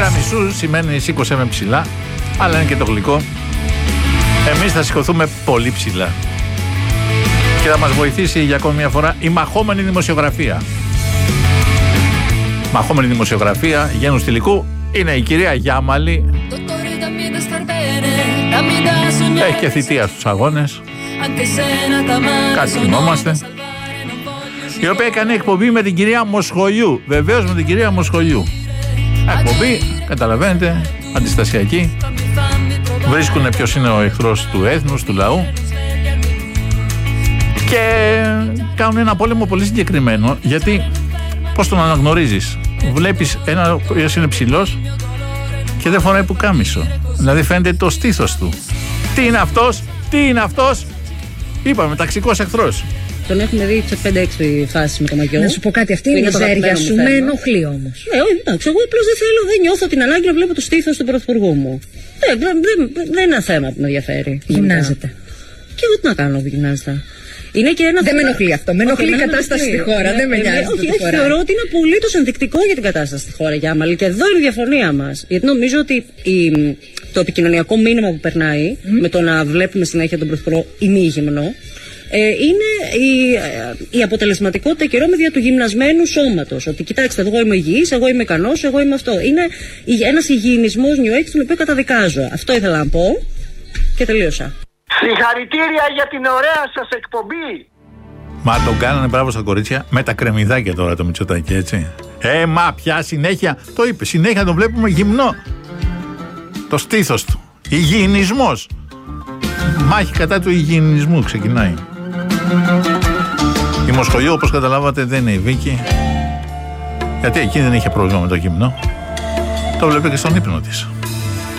Τιραμισού σημαίνει σήκωσε με ψηλά, αλλά είναι και το γλυκό. Εμείς θα σηκωθούμε πολύ ψηλά. Και θα μας βοηθήσει για ακόμη μια φορά η μαχόμενη δημοσιογραφία. Μαχόμενη δημοσιογραφία γένους θηλυκού είναι η κυρία Γιάμαλη. Έχει και θητεία στους αγώνες. Κάτι θυμόμαστε. Η οποία έκανε εκπομπή με την κυρία Μοσχολιού. Βεβαίως με την κυρία Μοσχολιού. Εκπομπή, καταλαβαίνετε, αντιστασιακή. Βρίσκουν ποιος είναι ο εχθρός του έθνους, του λαού. Και κάνουν ένα πόλεμο πολύ συγκεκριμένο. Γιατί πώς τον αναγνωρίζεις? Βλέπεις ένα ποιος είναι ψηλός και δεν φοράει πουκάμισο. Δηλαδή φαίνεται το στήθος του. Τι είναι αυτός? Τι είναι αυτός? Είπαμε, ταξικός εχθρός. Τον έχουμε δει σε 5-6 φάσεις με το μαγιό. Να σου πω κάτι, αυτή η μιζέρια σου με ενοχλεί όμως. Εντάξει, εγώ απλώς δεν νιώθω την ανάγκη να βλέπω το στήθος του πρωθυπουργού μου. Δεν είναι ένα θέμα που με ενδιαφέρει. Γυμνάζεται. Και εγώ τι να κάνω που γυμνάζεται. Είναι και ένα δεν με ενοχλεί αυτό. Με ενοχλεί η κατάσταση στη χώρα. Δεν με νοιάζει. Όχι, θεωρώ ότι είναι απολύτως ενδεικτικό για την κατάσταση στη χώρα, Γιάμαλη. Και εδώ είναι η διαφωνία μας. Γιατί νομίζω ότι το επικοινωνιακό μήνυμα που περνάει με το να βλέπουμε συνέχεια τον πρωθυπουργό ημίγυμνο είναι η αποτελεσματικότητα και ρόμεδια του γυμνασμένου σώματος. Ότι κοιτάξτε, εγώ είμαι υγιής, εγώ είμαι ικανός, εγώ είμαι αυτό. Είναι ένας υγιεινισμός New Age, τον οποίο καταδικάζω. Αυτό ήθελα να πω και τελείωσα. Συγχαρητήρια για την ωραία σας εκπομπή. Μα τον κάνανε μπράβο στα κορίτσια με τα κρεμμυδάκια τώρα το Μητσοτάκη, έτσι. Μα πια συνέχεια, το είπε, συνέχεια τον βλέπουμε γυμνό. Το στήθος του. Υγιεινισμός. Μάχη κατά του υγιεινισμού ξεκινάει. Η Μοσχολιού, όπως καταλάβατε, δεν είναι η Βίκη. Γιατί εκείνη δεν είχε πρόβλημα με το γυμνό. Το βλέπει και στον ύπνο της.